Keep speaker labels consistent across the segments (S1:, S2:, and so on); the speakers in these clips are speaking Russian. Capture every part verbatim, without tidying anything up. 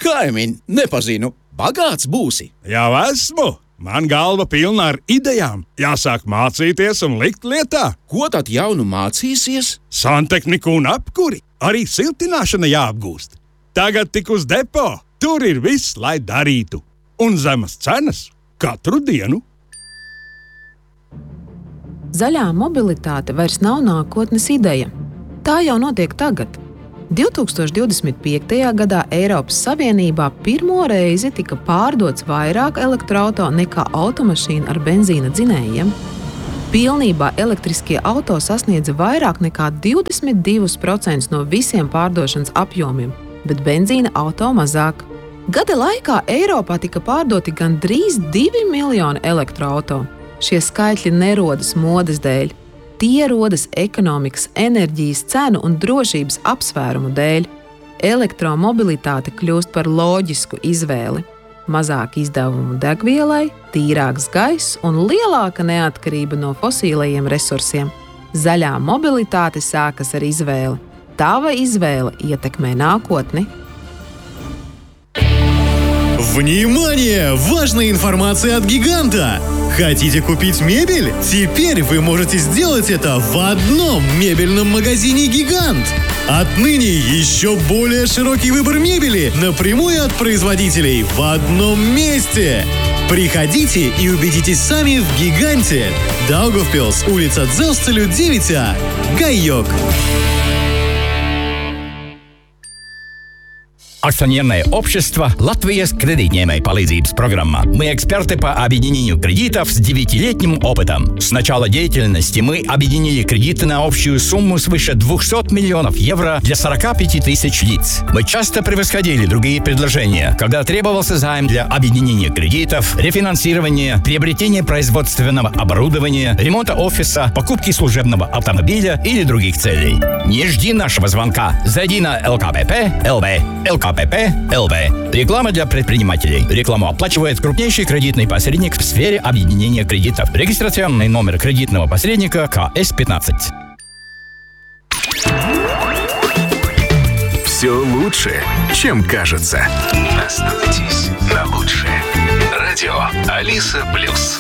S1: Kaimiņ, nepazinu. Bagāts būsi.
S2: Jau esmu. Man galva pilna ar idejām. Jāsāk mācīties un likt lietā.
S1: Ko tad jaunu mācīsies?
S2: Santehniku un apkuri. Arī siltināšana jāapgūst. Tagad tik uz depo. Tur ir viss, lai darītu. Un zemas cenas katru dienu.
S3: Zaļā mobilitāte vairs nav nākotnes ideja. Tā jau notiek tagad. divtūkstoš divdesmit piektajā gadā Eiropas Savienībā pirmo reizi tika pārdots vairāk elektroauto nekā automašīna ar benzīna dzinējiem. Pilnībā elektriskie auto sasniedza vairāk nekā divdesmit divus procentus no visiem pārdošanas apjomiem, bet benzīna auto mazāk. Gada laikā Eiropā tika pārdoti gandrīz divi miljoni elektroauto. Šie skaitļi nerodas modes dēļ. Tie rodas ekonomikas, enerģijas cenu un drošības apsvērumu dēļ. Elektromobilitāte kļūst par loģisku izvēli. Mazāk izdevumu degvielai, tīrāks gaiss un lielāka neatkarība no fosīlajiem resursiem. Zaļā mobilitāte sākas ar izvēli. Tava izvēle ietekmē nākotni.
S4: Внимание! Важная информация от Гиганта! Хотите купить мебель? Теперь вы можете сделать это в одном мебельном магазине «Гигант». Отныне еще более широкий выбор мебели напрямую от производителей в одном месте. Приходите и убедитесь сами в «Гиганте». Даугавпилс, улица Дзелстелю, девять А. Гайок.
S5: Акционерное общество «Латвийс кредитņēmēju palīdzības программа». Мы эксперты по объединению кредитов с девятилетним опытом. С начала деятельности мы объединили кредиты на общую сумму свыше двухсот миллионов евро для сорока пяти тысяч лиц. Мы часто превосходили другие предложения, когда требовался займ для объединения кредитов, рефинансирования, приобретения производственного оборудования, ремонта офиса, покупки служебного автомобиля или других целей. Не жди нашего звонка. Зайди на эл ка пэ пэ точка эл ви. эл ка пэ пэ точка эл ви. Реклама для предпринимателей. Рекламу оплачивает крупнейший кредитный посредник в сфере объединения кредитов. Регистрационный номер кредитного посредника ка эс пятнадцать.
S6: Все лучше, чем кажется. Остановитесь на лучшее. Радио Алиса Плюс.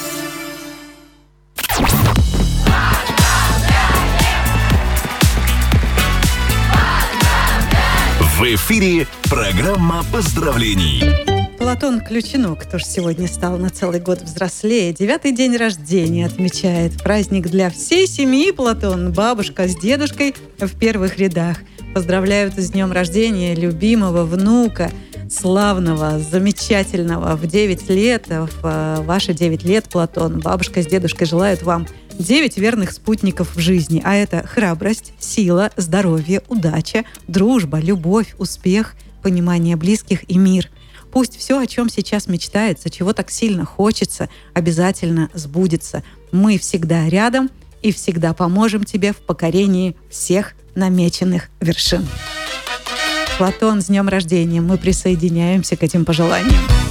S6: В эфире программа поздравлений.
S7: Платон Ключинок тоже сегодня стал на целый год взрослее. Девятый день рождения отмечает. Праздник для всей семьи, Платон. Бабушка с дедушкой в первых рядах. Поздравляют с днем рождения любимого внука, славного, замечательного. В девять лет, в ваши девять лет, Платон, бабушка с дедушкой желают вам девять верных спутников в жизни. А это храбрость, сила, здоровье, удача, дружба, любовь, успех, понимание близких и мир. Пусть все, о чем сейчас мечтается, чего так сильно хочется, обязательно сбудется. Мы всегда рядом и всегда поможем тебе в покорении всех намеченных вершин. Платон, с днем рождения! Мы присоединяемся к этим пожеланиям.